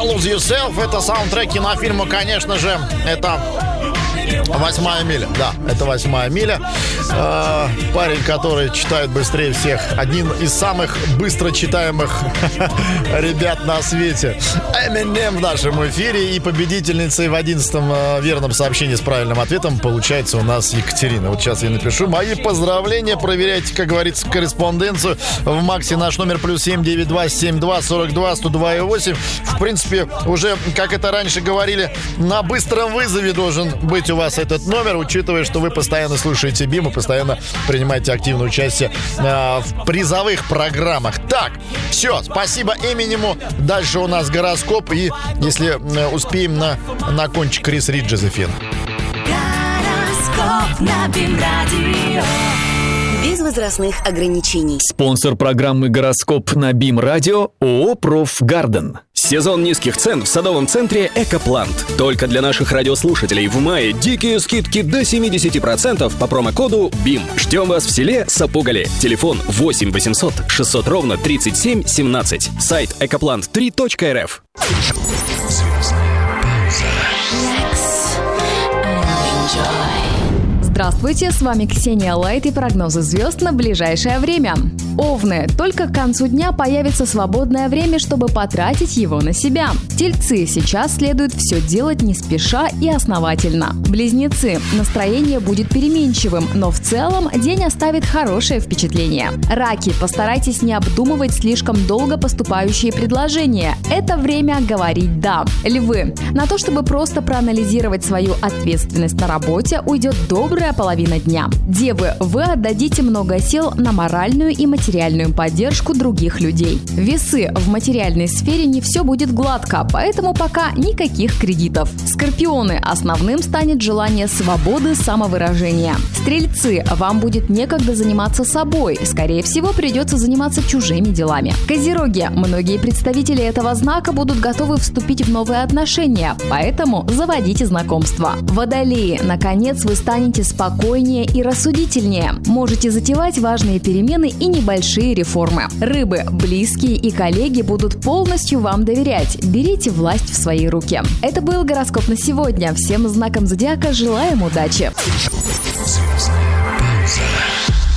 Lose Yourself. Это саундтрек кинофильма, конечно же, это «8-я миля». Да, это «8-я миля». Парень, который читает быстрее всех. Один из самых быстро читаемых ребят на свете. Eminem в нашем эфире. И победительницей в 11-м верном сообщении с правильным ответом получается у нас Екатерина. Вот сейчас я напишу мои поздравления. Проверяйте, как говорится, корреспонденцию. В Максе наш номер +7 927 72 42 102 и 8. В принципе, уже, как это раньше говорили, на быстром вызове должен быть у вас этот номер, учитывая, что вы постоянно слушаете БИМ и постоянно принимаете активное участие в призовых программах. Так, все, спасибо Эминему. Дальше у нас гороскоп. И если успеем на кончик Крис Ри Джозефин. Гороскоп на БИМ радио. Без возрастных ограничений. Спонсор программы «Гороскоп» на БИМ радио ООО «Профгарден». Сезон низких цен в садовом центре «Экоплант». Только для наших радиослушателей в мае дикие скидки до 70% по промокоду БИМ. Ждем вас в селе Сапугале. Телефон 8 800 600 ровно 37 17. Сайт ekoplant3.rf. Здравствуйте, с вами Ксения Лайт и прогнозы звезд на ближайшее время. Овны, только к концу дня появится свободное время, чтобы потратить его на себя. Тельцы, сейчас следует все делать не спеша и основательно. Близнецы, настроение будет переменчивым, но в целом день оставит хорошее впечатление. Раки, постарайтесь не обдумывать слишком долго поступающие предложения. Это время говорить «да». Львы, на то, чтобы просто проанализировать свою ответственность на работе, уйдет добрая половина дня. Девы, вы отдадите много сил на моральную и материальную поддержку других людей. Весы, в материальной сфере не все будет гладко, поэтому пока никаких кредитов. Скорпионы, основным станет желание свободы самовыражения. Стрельцы, вам будет некогда заниматься собой, скорее всего, придется заниматься чужими делами. Козероги, многие представители этого знака будут готовы вступить в новые отношения, поэтому заводите знакомства. Водолеи, наконец вы станете спокойнее и рассудительнее. Можете затевать важные перемены и небольшие реформы. Рыбы, близкие и коллеги будут полностью вам доверять. Берите власть в свои руки. Это был гороскоп на сегодня. Всем знакам зодиака желаем удачи. Звездная пауза.